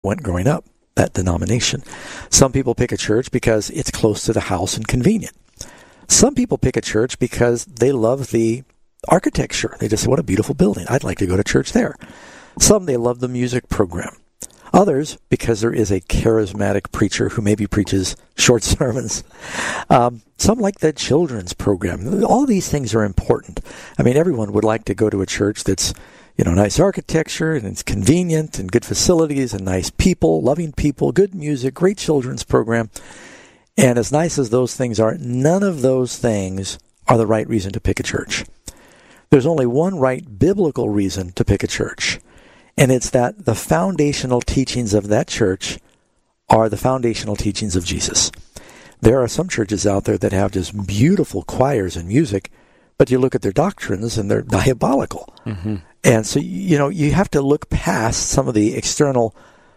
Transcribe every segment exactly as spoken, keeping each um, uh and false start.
went growing up, that denomination. Some people pick a church because it's close to the house and convenient. Some people pick a church because they love the architecture. They just say, what a beautiful building. I'd like to go to church there. Some, they love the music program. Others, because there is a charismatic preacher who maybe preaches short sermons. Um, some like the children's program. All these things are important. I mean, everyone would like to go to a church that's, you know, nice architecture, and it's convenient, and good facilities, and nice people, loving people, good music, great children's program. And as nice as those things are, none of those things are the right reason to pick a church. There's only one right biblical reason to pick a church, and it's that the foundational teachings of that church are the foundational teachings of Jesus. There are some churches out there that have just beautiful choirs and music, but you look at their doctrines and they're diabolical. Mm-hmm. And so, you know, you have to look past some of the external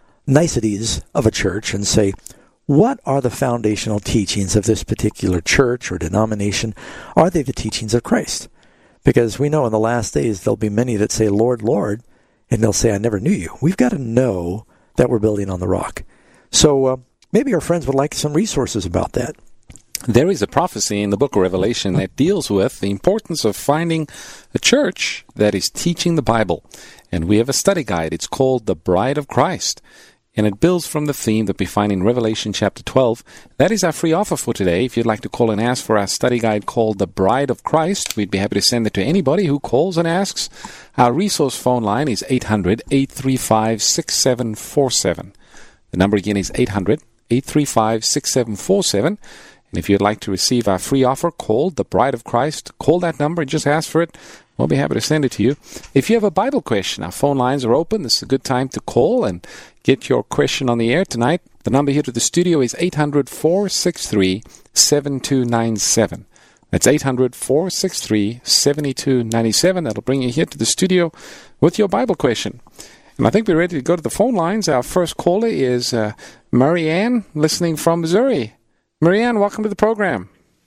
niceties of a church and say, what are the foundational teachings of this particular church or denomination? Are they the teachings of Christ? Because we know in the last days there'll be many that say, Lord, Lord, and they'll say, I never knew you. We've got to know that we're building on the rock. So uh, maybe our friends would like some resources about that. There is a prophecy in the book of Revelation that deals with the importance of finding a church that is teaching the Bible. And we have a study guide. It's called The Bride of Christ. And it builds from the theme that we find in Revelation chapter twelve. That is our free offer for today. If you'd like to call and ask for our study guide called The Bride of Christ, we'd be happy to send it to anybody who calls and asks. Our resource phone line is eight hundred, eight three five, six seven four seven. The number again is eight hundred, eight three five, six seven four seven. And if you'd like to receive our free offer called The Bride of Christ, call that number and just ask for it. We'll be happy to send it to you. If you have a Bible question, our phone lines are open. This is a good time to call and get your question on the air tonight. The number here to the studio is eight hundred, four six three, seven two nine seven. That's eight hundred, four six three, seven two nine seven. That'll bring you here to the studio with your Bible question. And I think we're ready to go to the phone lines. Our first caller is uh, Marianne, listening from Missouri. Marianne, welcome to the program.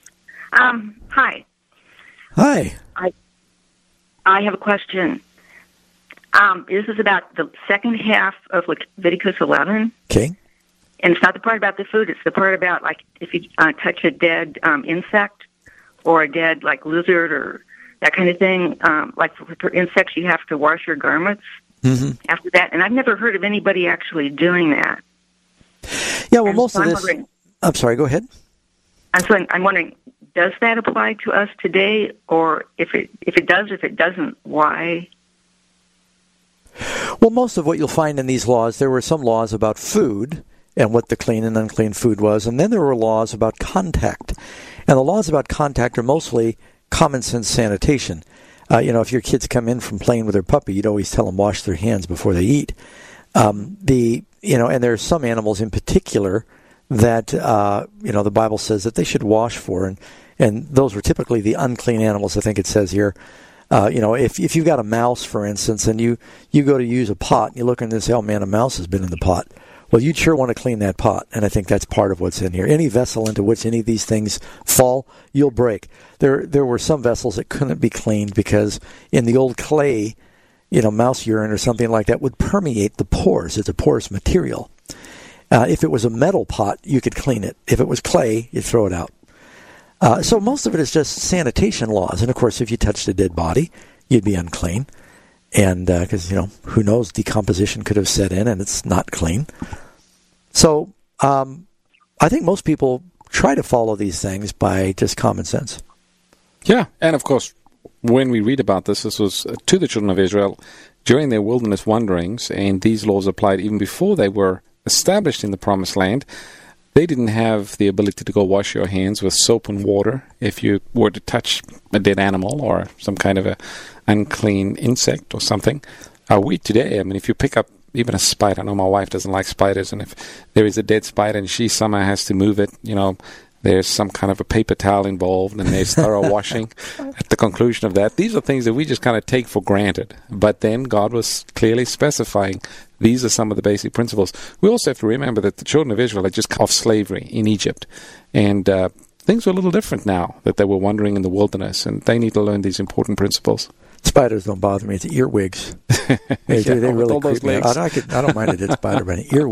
Um, hi. Hi. I I have a question. Um, this is about the second half of Leviticus eleven. Okay. And it's not the part about the food. It's the part about, like, if you uh, touch a dead um, insect or a dead, like, lizard or that kind of thing. Um, like, for, for insects, you have to wash your garments mm-hmm. after that. And I've never heard of anybody actually doing that. Yeah, well, and most so of I'm this... wondering- I'm sorry, go ahead. I'm, so I'm wondering, does that apply to us today? Or if it if it does, if it doesn't, why? Well, most of what you'll find in these laws, there were some laws about food and what the clean and unclean food was, and then there were laws about contact. And the laws about contact are mostly common sense sanitation. Uh, you know, if your kids come in from playing with their puppy, you'd always tell them wash their hands before they eat. Um, the you know, and there are some animals in particular that, uh, you know, the Bible says that they should wash for, and, and those were typically the unclean animals, I think it says here. Uh, you know, if if you've got a mouse, for instance, and you, you go to use a pot, and you look in and say, oh, man, a mouse has been in the pot. Well, you'd sure want to clean that pot, and I think that's part of what's in here. Any vessel into which any of these things fall, you'll break. There there were some vessels that couldn't be cleaned because in the old clay, you know, mouse urine or something like that would permeate the pores. It's a porous material. Uh, if it was a metal pot, you could clean it. If it was clay, you'd throw it out. Uh, so most of it is just sanitation laws. And, of course, if you touched a dead body, you'd be unclean. And because, uh, you know, who knows, decomposition could have set in and it's not clean. So um, I think most people try to follow these things by just common sense. Yeah, and, of course, when we read about this, this was to the children of Israel during their wilderness wanderings, and these laws applied even before they were established in the Promised Land. They didn't have the ability to go wash your hands with soap and water if you were to touch a dead animal or some kind of a unclean insect or something. Uh, we today, I mean, if you pick up even a spider, I know my wife doesn't like spiders, and if there is a dead spider and she somehow has to move it, you know, there's some kind of a paper towel involved, and there's thorough washing at the conclusion of that. These are things that we just kind of take for granted. But then God was clearly specifying these are some of the basic principles. We also have to remember that the children of Israel had just come off slavery in Egypt. And uh, things are a little different now that they were wandering in the wilderness, and they need to learn these important principles. Spiders don't bother me. It's earwigs. They, yeah, they really all those creep me legs. out. I, I, could, I don't mind a dead spider, but an earwig